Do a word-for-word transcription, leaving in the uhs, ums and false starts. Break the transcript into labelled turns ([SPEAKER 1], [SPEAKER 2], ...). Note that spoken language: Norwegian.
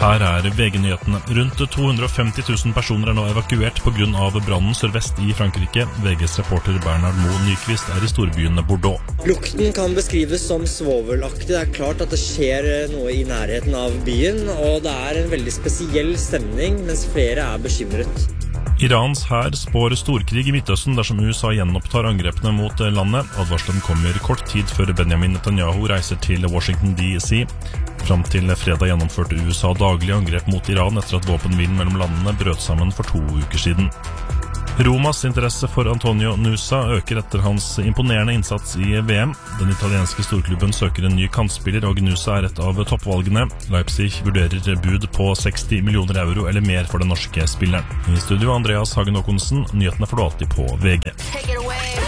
[SPEAKER 1] Her er V G-nyhetene. Rundt to hundre og femti tusen personer er nå evakuert på grunn av brannen sørvest i Frankrike. V G's reporter Bernard Moe Nyqvist er i storbyen Bordeaux.
[SPEAKER 2] Lukten kan beskrives som svovelaktig. Det er klart at det skjer noe i nærheten av byen, og det er en veldig spesiell stemning, mens flere er bekymret.
[SPEAKER 1] Irans hær spår storkrig i Midtøsten dersom U S A gjenopptar angrepene mot landet. Advarselen kommer kort tid før Benjamin Netanyahu reiser til Washington D C. Fram til fredag gjennomførte U S A daglig angrep mot Iran etter at våpenhvilen mellom landene brøt sammen for to uker siden. Romas interesse for Antonio Nusa øker etter hans imponerende innsats i V M. Den italienske storklubben søker en ny kantspiller, og Nusa er et av toppvalgene. Leipzig vurderer bud på seksti millioner euro eller mer for den norske spilleren. I studio Andreas Hagen Håkonsen, nyhetene får du alltid på V G.